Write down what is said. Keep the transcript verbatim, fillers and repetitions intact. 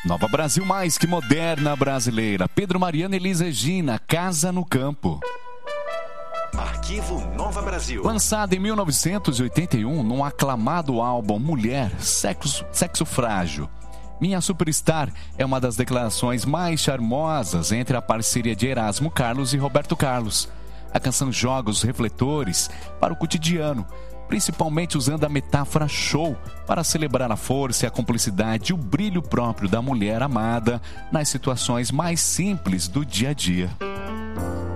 Nova Brasil mais que moderna brasileira. Pedro Mariana, Elis Regina, Casa no Campo. Arquivo Nova Brasil. Lançado em mil novecentos e oitenta e um num aclamado álbum Mulher, Sexo, Sexo Frágil. Minha Superstar é uma das declarações mais charmosas entre a parceria de Erasmo Carlos e Roberto Carlos. A canção joga os refletores para o cotidiano, principalmente usando a metáfora show para celebrar a força, a cumplicidade e o brilho próprio da mulher amada nas situações mais simples do dia a dia.